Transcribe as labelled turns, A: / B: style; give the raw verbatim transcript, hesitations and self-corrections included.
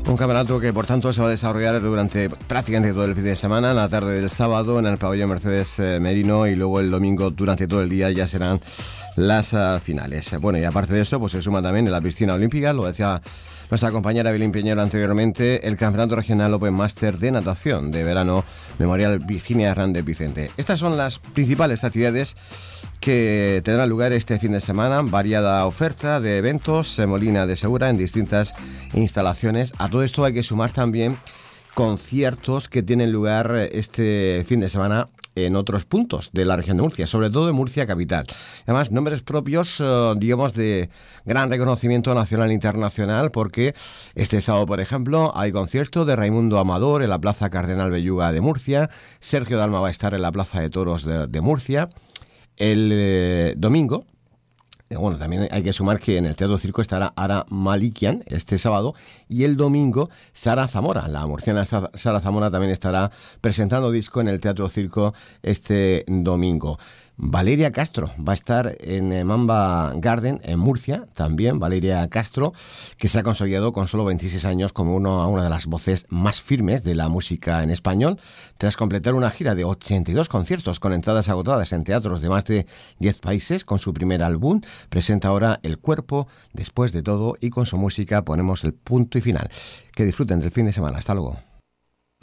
A: Un campeonato que por tanto se va a desarrollar durante prácticamente todo el fin de semana, en la tarde del sábado en el pabellón Mercedes eh, Merino, y luego el domingo durante todo el día ya serán las uh, finales. Bueno, y aparte de eso, pues se suma también en la piscina olímpica, lo decía nuestra compañera Belén Piñero anteriormente, el Campeonato Regional Open Master de Natación de Verano Memorial Virginia Hernández Vicente. Estas son las principales actividades que tendrán lugar este fin de semana. Variada oferta de eventos en Molina de Segura, en distintas instalaciones. A todo esto hay que sumar también conciertos que tienen lugar este fin de semana en otros puntos de la región de Murcia, sobre todo en Murcia capital. Además, nombres propios, eh, digamos, de gran reconocimiento nacional e internacional, porque este sábado, por ejemplo, hay concierto de Raimundo Amador en la Plaza Cardenal Belluga de Murcia. Sergio Dalma va a estar en la Plaza de Toros de, de Murcia. El eh, domingo, bueno, también hay que sumar que en el Teatro Circo estará Ara Malikian este sábado, y el domingo Sara Zamora, la murciana Sara Zamora, también estará presentando disco en el Teatro Circo este domingo. Valeria Castro va a estar en Mamba Garden en Murcia, también Valeria Castro, que se ha consolidado con solo veintiséis años como uno, una de las voces más firmes de la música en español, tras completar una gira de ochenta y dos conciertos con entradas agotadas en teatros de más de diez países. Con su primer álbum presenta ahora El Cuerpo Después de Todo, y con su música ponemos el punto y final. Que disfruten del fin de semana. Hasta luego.